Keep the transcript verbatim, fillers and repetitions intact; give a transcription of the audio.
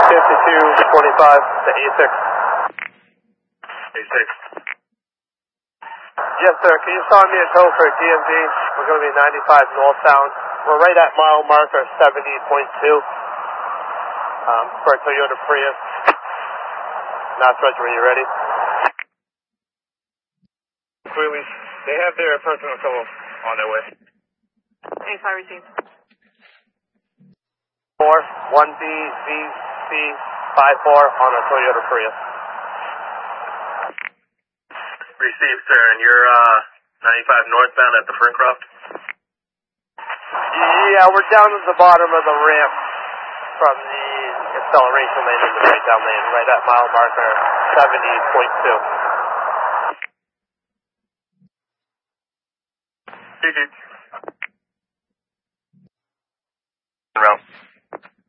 fifty-two twenty-five to A six. A six. Yes, sir. Can you sign me a tow for D M V? We're going to be ninety-five northbound. We're right at mile marker seventy point two um, for a Toyota Prius. Not Roger, when you're ready. Clearly, they have their personal tow on their way. A five received. Four one B V C five four on a Toyota Prius. Received, sir, and you're uh, ninety-five northbound at the Ferncroft? Yeah, we're down at the bottom of the ramp from the acceleration lane to the right down lane, right at mile marker seventy point two. G G. Route.